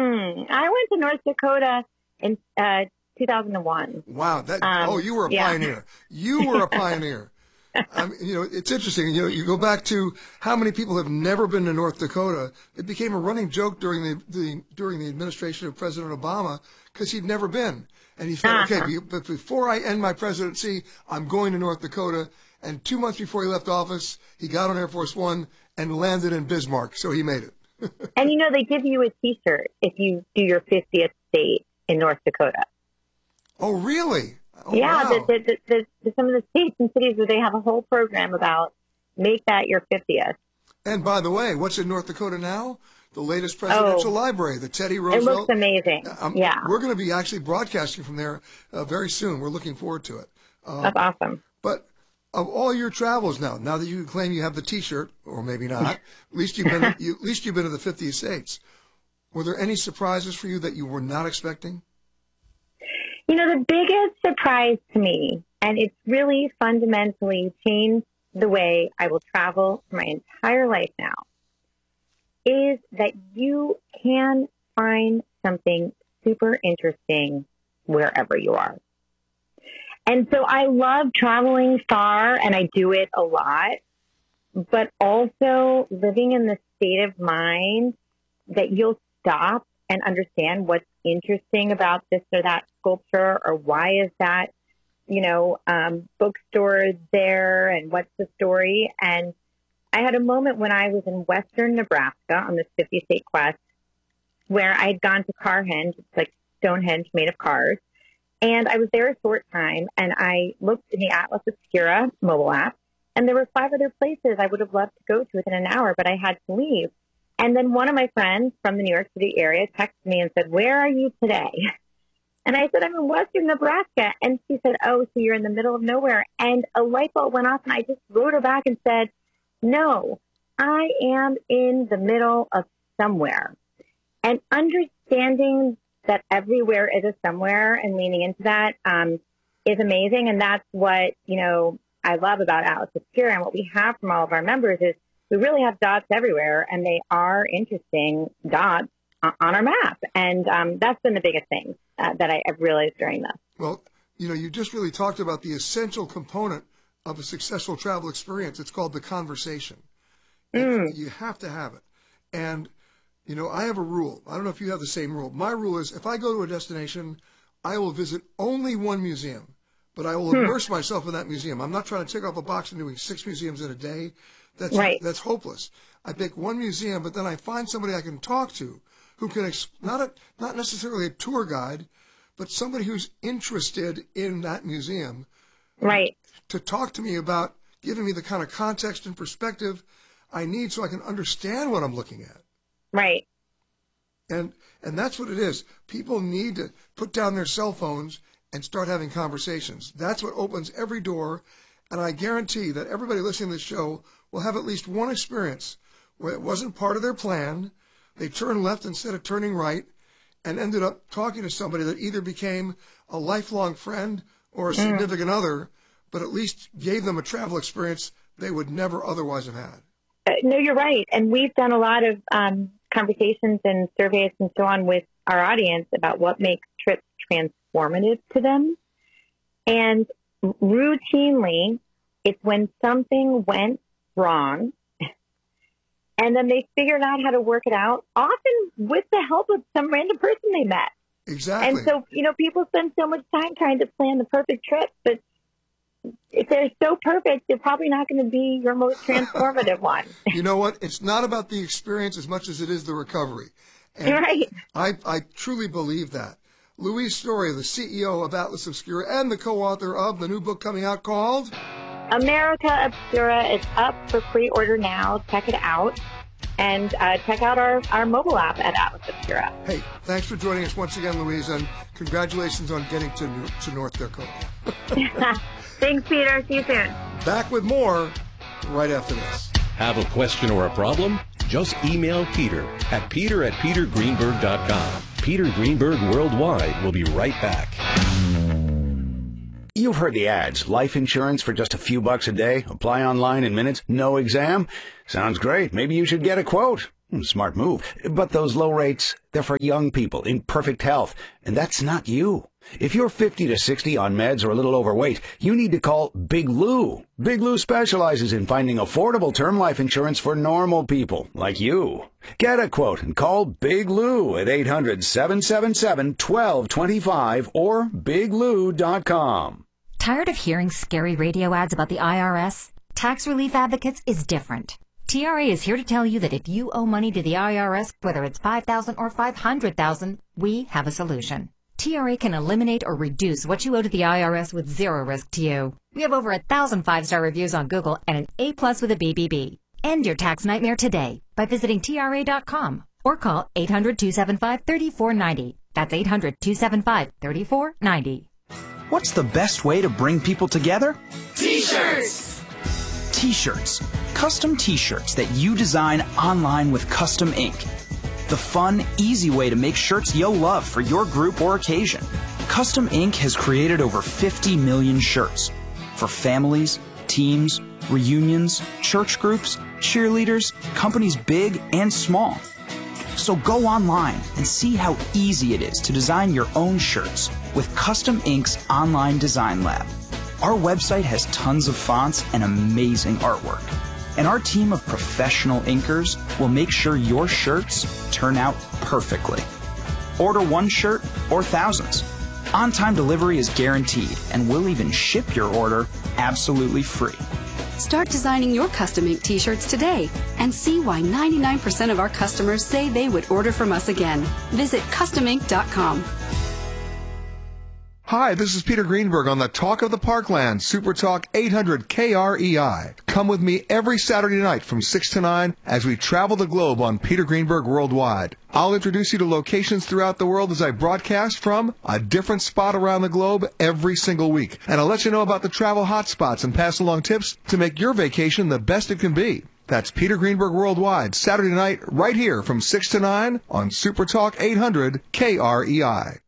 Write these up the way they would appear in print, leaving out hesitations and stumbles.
I went to North Dakota in 2001. Wow. You were a pioneer. You were a pioneer. It's interesting. You go back to how many people have never been to North Dakota. It became a running joke during the administration of President Obama because he'd never been. And he thought, okay, but before I end my presidency, I'm going to North Dakota. And 2 months before he left office, he got on Air Force One and landed in Bismarck. So he made it. And, they give you a T-shirt if you do your 50th state in North Dakota. Oh, really? Oh, yeah, wow. some of the states and cities where they have a whole program about make that your 50th. And by the way, what's in North Dakota now? The latest presidential library, the Teddy Roosevelt. It looks amazing. We're going to be actually broadcasting from there very soon. We're looking forward to it. That's awesome. But of all your travels now that you claim you have the T-shirt, or maybe not, at least you've been to the 50 states. Were there any surprises for you that you were not expecting? The biggest surprise to me, and it's really fundamentally changed the way I will travel for my entire life now, is that you can find something super interesting wherever you are. And so I love traveling far, and I do it a lot, but also living in the state of mind that you'll stop and understand what's interesting about this or that sculpture, or why is that, bookstore there, and what's the story. And I had a moment when I was in western Nebraska on this 50-state quest where I'd gone to Carhenge, it's like Stonehenge made of cars. And I was there a short time, and I looked in the Atlas Obscura mobile app, and there were 5 other places I would have loved to go to within an hour, but I had to leave. And then one of my friends from the New York City area texted me and said, "Where are you today?" And I said, "I'm in western Nebraska." And she said, "Oh, so you're in the middle of nowhere." And a light bulb went off, and I just wrote her back and said, "No, I am in the middle of somewhere." And understanding that everywhere is a somewhere and leaning into that is amazing. And that's what, I love about Atlas Obscura, and what we have from all of our members is we really have dots everywhere, and they are interesting dots on our map. And that's been the biggest thing that I've realized during this. Well, you just really talked about the essential component of a successful travel experience. It's called the conversation. You have to have it. And I have a rule. I don't know if you have the same rule. My rule is if I go to a destination, I will visit only one museum, but I will immerse myself in that museum. I'm not trying to tick off a box and doing 6 museums in a day. That's hopeless. I pick one museum, but then I find somebody I can talk to who can, not necessarily a tour guide, but somebody who's interested in that museum. Right. To talk to me about giving me the kind of context and perspective I need so I can understand what I'm looking at. Right. And that's what it is. People need to put down their cell phones and start having conversations. That's what opens every door. And I guarantee that everybody listening to this show will have at least one experience where it wasn't part of their plan. They turned left instead of turning right and ended up talking to somebody that either became a lifelong friend or a significant other, but at least gave them a travel experience they would never otherwise have had. No, you're right. And we've done a lot of conversations and surveys and so on with our audience about what makes trips transformative to them. And routinely, it's when something went wrong and then they figured out how to work it out, often with the help of some random person they met. Exactly. And so, people spend so much time trying to plan the perfect trip, but if they're so perfect, they're probably not going to be your most transformative one. You know what? It's not about the experience as much as it is the recovery. And right. I truly believe that. Louise Story, the CEO of Atlas Obscura and the co-author of the new book coming out called America Obscura, is up for pre-order now. Check it out. And check out our mobile app at Atlas Obscura. Hey, thanks for joining us once again, Louise, and congratulations on getting to North Dakota. Thanks, Peter. See you soon. Back with more right after this. Have a question or a problem? Just email Peter at peter@petergreenberg.com. Peter Greenberg Worldwide will be right back. You've heard the ads. Life insurance for just a few bucks a day. Apply online in minutes. No exam. Sounds great. Maybe you should get a quote. Smart move. But those low rates, they're for young people in perfect health, and that's not you. If you're 50 to 60 on meds or a little overweight, you need to call Big Lou. Big Lou specializes in finding affordable term life insurance for normal people like you. Get a quote and call Big Lou at 800-777-1225 or biglou.com. Tired of hearing scary radio ads about the IRS? Tax Relief Advocates is different. TRA is here to tell you that if you owe money to the IRS, whether it's $5,000 or $500,000, we have a solution. TRA can eliminate or reduce what you owe to the IRS with zero risk to you. We have over 1,000 5-star reviews on Google and an A+ with a BBB. End your tax nightmare today by visiting TRA.com or call 800-275-3490. That's 800-275-3490. What's the best way to bring people together? T-shirts! T-shirts. Custom T-shirts that you design online with custom ink. The fun, easy way to make shirts you'll love for your group or occasion. Custom Ink has created over 50 million shirts for families, teams, reunions, church groups, cheerleaders, companies big and small. So go online and see how easy it is to design your own shirts with Custom Ink's online design lab. Our website has tons of fonts and amazing artwork. And our team of professional inkers will make sure your shirts turn out perfectly. Order one shirt or thousands. On-time delivery is guaranteed, and we'll even ship your order absolutely free. Start designing your custom ink t-shirts today and see why 99% of our customers say they would order from us again. Visit customink.com. Hi, this is Peter Greenberg on the Talk of the Parkland, Super Talk 800 KREI. Come with me every Saturday night from 6 to 9 as we travel the globe on Peter Greenberg Worldwide. I'll introduce you to locations throughout the world as I broadcast from a different spot around the globe every single week. And I'll let you know about the travel hotspots and pass along tips to make your vacation the best it can be. That's Peter Greenberg Worldwide, Saturday night, right here from 6 to 9 on Super Talk 800 KREI.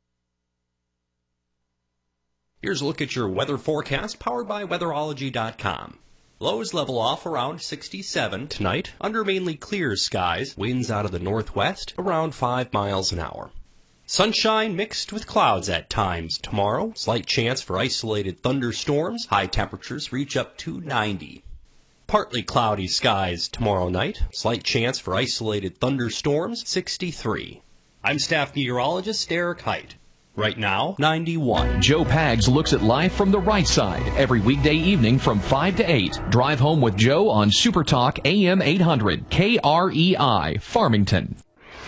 Here's a look at your weather forecast powered by weatherology.com. Lows level off around 67 tonight under mainly clear skies. Winds out of the northwest around 5 miles an hour. Sunshine mixed with clouds at times tomorrow. Slight chance for isolated thunderstorms. High temperatures reach up to 90. Partly cloudy skies tomorrow night. Slight chance for isolated thunderstorms. 63. I'm staff meteorologist Eric Height. Right now, 91. Joe Pags looks at life from the right side every weekday evening from 5 to 8. Drive home with Joe on Super Talk AM 800 KREI, Farmington.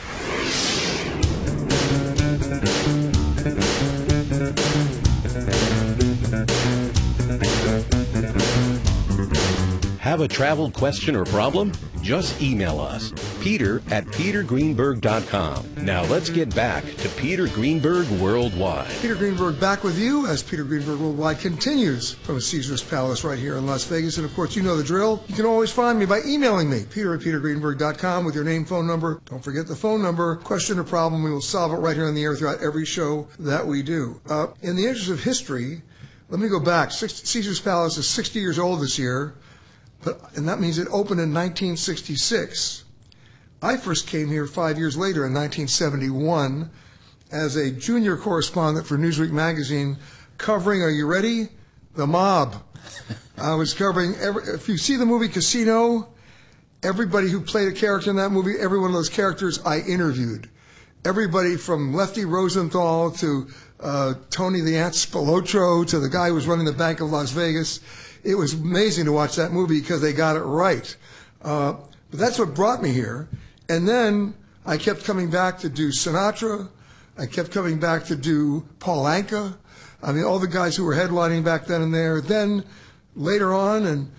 Have a travel question or problem? Just email us, peter@petergreenberg.com. Now let's get back to Peter Greenberg Worldwide. Peter Greenberg back with you as Peter Greenberg Worldwide continues from Caesars Palace right here in Las Vegas. And of course, you know the drill. You can always find me by emailing me, peter@petergreenberg.com with your name, phone number. Don't forget the phone number. Question or problem, we will solve it right here on the air throughout every show that we do. In the interest of history, let me go back. Caesars Palace is 60 years old this year. And that means it opened in 1966. I first came here 5 years later in 1971 as a junior correspondent for Newsweek magazine covering, are you ready? The mob. I was covering, if you see the movie Casino, everybody who played a character in that movie, every one of those characters I interviewed. Everybody from Lefty Rosenthal to Tony the Ant Spilotro to the guy who was running the Bank of Las Vegas. It was amazing to watch that movie because they got it right. But that's what brought me here. And then I kept coming back to do Sinatra. I kept coming back to do Paul Anka. I mean, all the guys who were headlining back then and there. Then later on in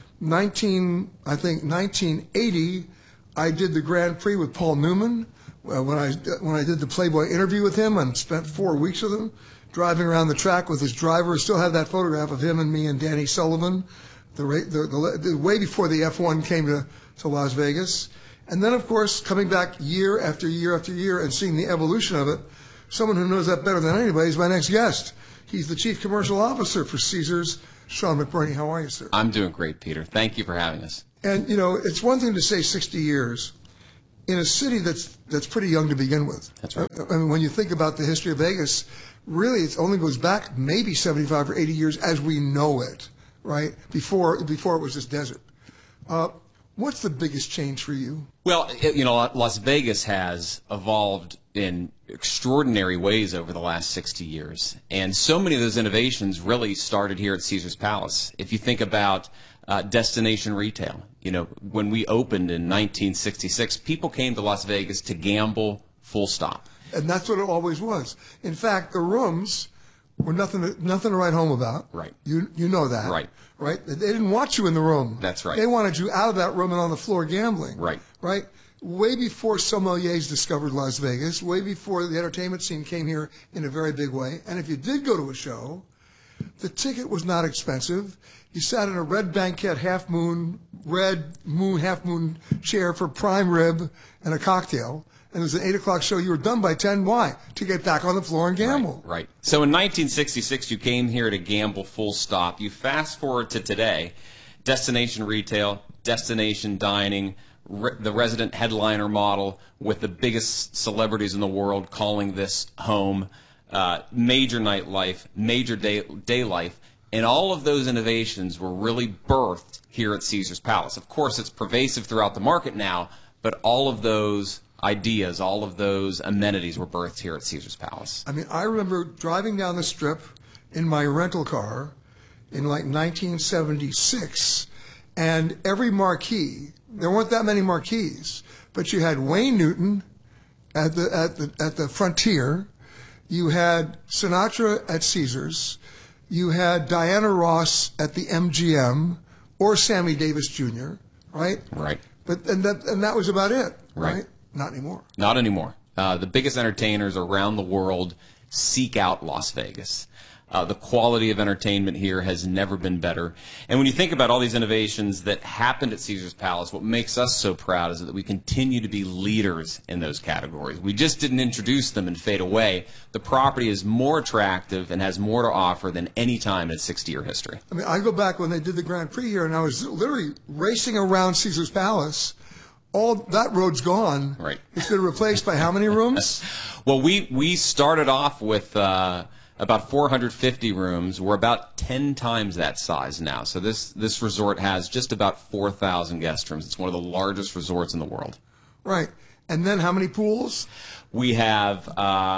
1980, I did the Grand Prix with Paul Newman. When I did the Playboy interview with him and spent 4 weeks with him, driving around the track with his driver. I still have that photograph of him and me and Danny Sullivan, the way before the F1 came to Las Vegas. And then, of course, coming back year after year after year and seeing the evolution of it, someone who knows that better than anybody is my next guest. He's the Chief Commercial Officer for Caesars, Sean McBurney. How are you, sir? I'm doing great, Peter. Thank you for having us. And, you know, it's one thing to say 60 years. in a city that's pretty young to begin with. That's right. I mean, when you think about the history of Vegas, really it only goes back maybe 75 or 80 years as we know it, right? Before it was just desert. What's the biggest change for you? Well, Las Vegas has evolved in extraordinary ways over the last 60 years. And so many of those innovations really started here at Caesars Palace. If you think about destination retail, when we opened in 1966, people came to Las Vegas to gamble, full stop. And that's what it always was. In fact, the rooms were nothing to write home about. Right. You know that. Right. Right? They didn't want you in the room. That's right. They wanted you out of that room and on the floor gambling. Right. Right? Way before sommeliers discovered Las Vegas, way before the entertainment scene came here in a very big way. And if you did go to a show, the ticket was not expensive. You sat in a red banquette half moon chair for prime rib and a cocktail. And it was an 8 o'clock show. You were done by 10. Why? To get back on the floor and gamble. Right. So in 1966, you came here to gamble, full stop. You fast forward to today, destination retail, destination dining, the resident headliner model with the biggest celebrities in the world calling this home, major nightlife, major day life. And all of those innovations were really birthed here at Caesars Palace. Of course, it's pervasive throughout the market now, but all of those ideas, all of those amenities were birthed here at Caesars Palace. I mean, I remember driving down the Strip in my rental car in like 1976, and every marquee, there weren't that many marquees, but you had Wayne Newton at the Frontier, you had Sinatra at Caesars, you had Diana Ross at the MGM, or Sammy Davis Jr., right? Right. But and that was about it, right? Not anymore. Not anymore. The biggest entertainers around the world seek out Las Vegas. The quality of entertainment here has never been better. And when you think about all these innovations that happened at Caesars Palace, what makes us so proud is that we continue to be leaders in those categories. We just didn't introduce them and fade away. The property is more attractive and has more to offer than any time in its 60-year history. I mean, I go back when they did the Grand Prix here, and I was literally racing around Caesars Palace. All that road's gone. Right. It's been replaced by how many rooms? Well, we started off with about 450 rooms. We're about 10 times that size now. So this resort has just about 4,000 guest rooms. It's one of the largest resorts in the world. Right. And then how many pools? We have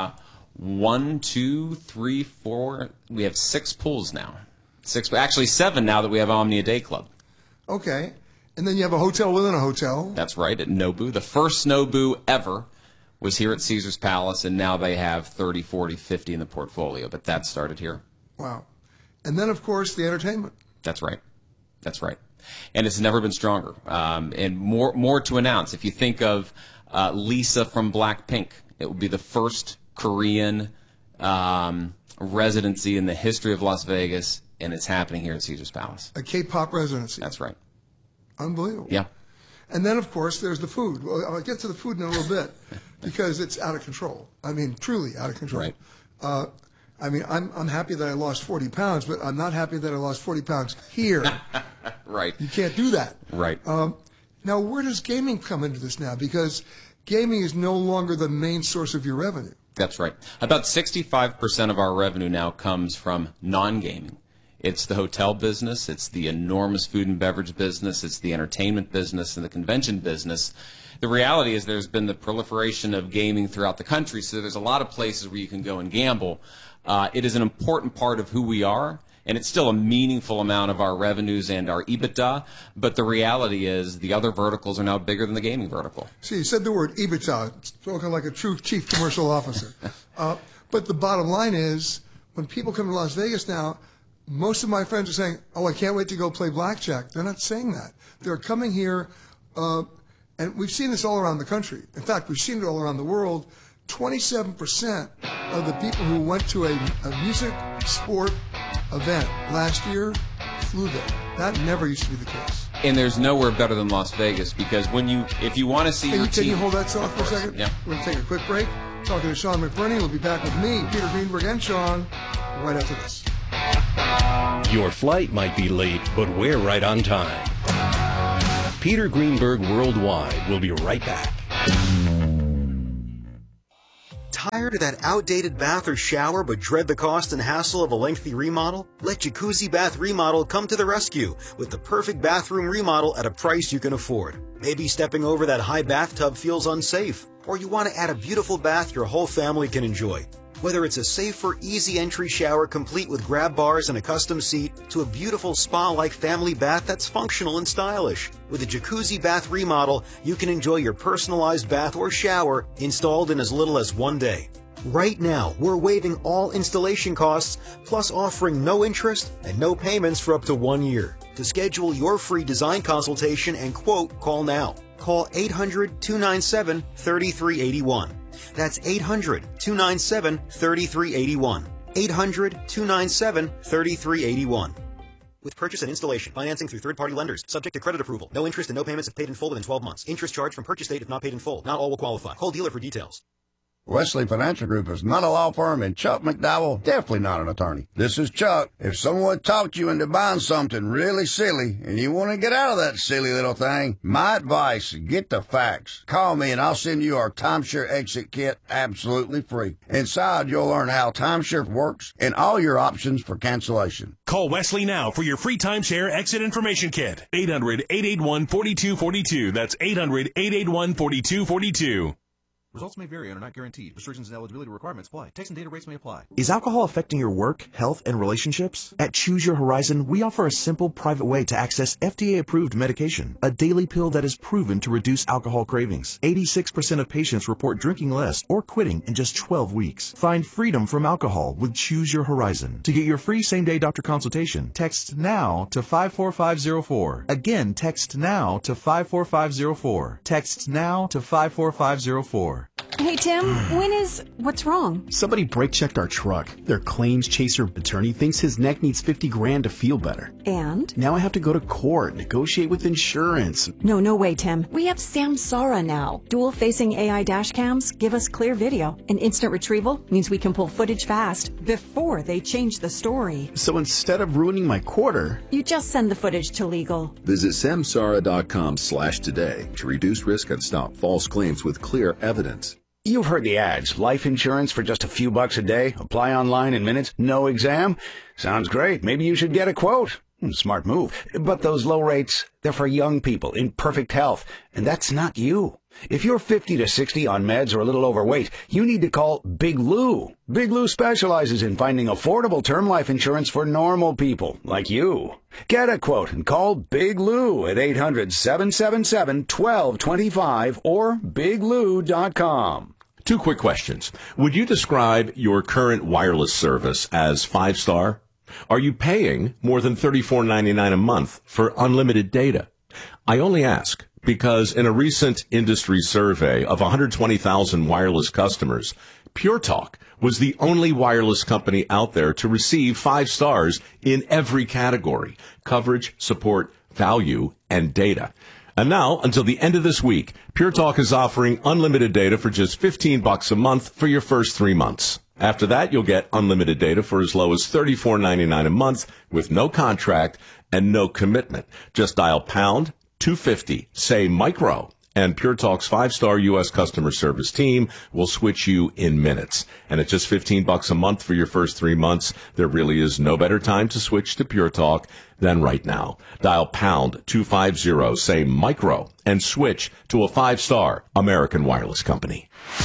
1, 2, 3, 4. We have 6 pools now. 6, actually 7 now that we have Omnia Day Club. Okay. And then you have a hotel within a hotel. That's right, at Nobu. The first Nobu ever was here at Caesars Palace, and now they have 30, 40, 50 in the portfolio, but that started here. Wow. And then, of course, the entertainment. That's right. That's right. And it's never been stronger. And more to announce. If you think of Lisa from Blackpink, it will be the first Korean residency in the history of Las Vegas, and it's happening here at Caesars Palace. A K-pop residency. That's right. Unbelievable. Yeah. And then, of course, there's the food. Well, I'll get to the food in a little bit because it's out of control. I mean, truly out of control. Right. I mean, I'm happy that I lost 40 pounds, but I'm not happy that I lost 40 pounds here. Right. You can't do that. Right. Now, where does gaming come into this now? Because gaming is no longer the main source of your revenue. That's right. About 65% of our revenue now comes from non-gaming. It's the hotel business, it's the enormous food and beverage business, it's the entertainment business and the convention business. The reality is there's been the proliferation of gaming throughout the country, so there's a lot of places where you can go and gamble. It is an important part of who we are, and it's still a meaningful amount of our revenues and our EBITDA, but the reality is the other verticals are now bigger than the gaming vertical. See, you said the word EBITDA, spoken like a true chief commercial officer. But the bottom line is, when people come to Las Vegas now, most of my friends are saying, oh, I can't wait to go play blackjack. They're not saying that. They're coming here, and we've seen this all around the country. In fact, we've seen it all around the world. 27% of the people who went to a music sport event last year flew there. That never used to be the case. And there's nowhere better than Las Vegas because if you want to see your team... Can you hold that thought for a second? Yeah. We're going to take a quick break. Talking to Sean McBurney. We'll be back with me, Peter Greenberg, and Sean right after this. Your flight might be late, but we're right on time. Peter Greenberg Worldwide will be right back. Tired of that outdated bath or shower but dread the cost and hassle of a lengthy remodel? Let Jacuzzi Bath Remodel come to the rescue with the perfect bathroom remodel at a price you can afford. Maybe stepping over that high bathtub feels unsafe, or you want to add a beautiful bath your whole family can enjoy. Whether it's a safer, easy entry shower complete with grab bars and a custom seat, to a beautiful spa-like family bath that's functional and stylish. With a Jacuzzi Bath Remodel, you can enjoy your personalized bath or shower installed in as little as 1 day. Right now, we're waiving all installation costs, plus offering no interest and no payments for up to 1 year. To schedule your free design consultation and quote, call now. Call 800-297-3381. That's 800-297-3381. 800-297-3381. With purchase and installation, financing through third-party lenders, subject to credit approval. No interest and no payments if paid in full within 12 months. Interest charged from purchase date if not paid in full. Not all will qualify. Call dealer for details. Wesley Financial Group is not a law firm, and Chuck McDowell definitely not an attorney. This is Chuck. If someone talked you into buying something really silly and you want to get out of that silly little thing, my advice, get the facts. Call me and I'll send you our timeshare exit kit absolutely free. Inside, you'll learn how timeshare works and all your options for cancellation. Call Wesley now for your free timeshare exit information kit. 800-881-4242. That's 800-881-4242. Results may vary and are not guaranteed. Restrictions and eligibility requirements apply. Text and data rates may apply. Is alcohol affecting your work, health, and relationships? At Choose Your Horizon, we offer a simple, private way to access FDA-approved medication, a daily pill that is proven to reduce alcohol cravings. 86% of patients report drinking less or quitting in just 12 weeks. Find freedom from alcohol with Choose Your Horizon. To get your free same-day doctor consultation, text NOW to 54504. Again, text NOW to 54504. Text NOW to 54504. Hey, Tim, what's wrong? Somebody brake-checked our truck. Their claims chaser attorney thinks his neck needs $50,000 to feel better. And? Now I have to go to court, negotiate with insurance. No way, Tim. We have Samsara now. Dual-facing AI dash cams give us clear video. And instant retrieval means we can pull footage fast before they change the story. So instead of ruining my quarter, you just send the footage to legal. Visit samsara.com/today to reduce risk and stop false claims with clear evidence. You've heard the ads. Life insurance for just a few bucks a day. Apply online in minutes. No exam. Sounds great. Maybe you should get a quote. Smart move. But those low rates, they're for young people in perfect health. And that's not you. If you're 50 to 60 on meds or a little overweight, you need to call Big Lou. Big Lou specializes in finding affordable term life insurance for normal people like you. Get a quote and call Big Lou at 800-777-1225 or biglou.com. 2 quick questions. Would you describe your current wireless service as 5-star? Are you paying more than $34.99 a month for unlimited data? I only ask because in a recent industry survey of 120,000 wireless customers, Pure Talk was the only wireless company out there to receive 5 stars in every category: coverage, support, value, and data. And now, until the end of this week, Pure Talk is offering unlimited data for just $15 a month for your first 3 months. After that, you'll get unlimited data for as low as $34.99 a month with no contract and no commitment. Just dial pound 250, say micro, and Pure Talk's 5-star U.S. customer service team will switch you in minutes. And at just $15 a month for your first 3 months, there really is no better time to switch to Pure Talk than right now. Dial pound 250, say micro, and switch to a 5-star American wireless company.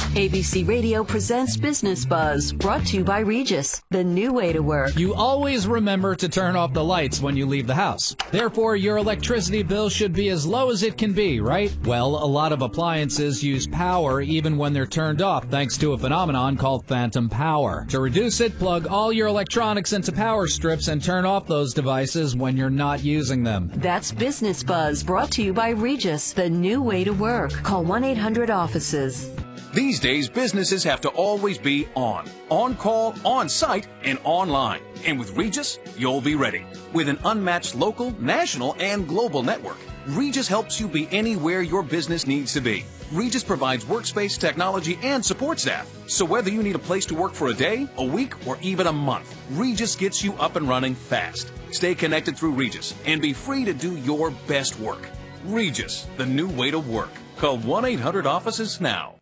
ABC Radio presents Business Buzz, brought to you by Regis, the new way to work. You always remember to turn off the lights when you leave the house. Therefore, your electricity bill should be as low as it can be, right? Well, a lot of appliances use power even when they're turned off, thanks to a phenomenon called phantom power. To reduce it, plug all your electronics into power strips and turn off those devices when you're not using them. That's Business Buzz, brought to you by Regis, the new way to work. Call 1-800-OFFICES. These days, businesses have to always be on call, on site, and online. And with Regis, you'll be ready. With an unmatched local, national, and global network, Regis helps you be anywhere your business needs to be. Regis provides workspace, technology, and support staff. So whether you need a place to work for a day, a week, or even a month, Regis gets you up and running fast. Stay connected through Regis and be free to do your best work. Regis, the new way to work. Call 1-800-OFFICES now.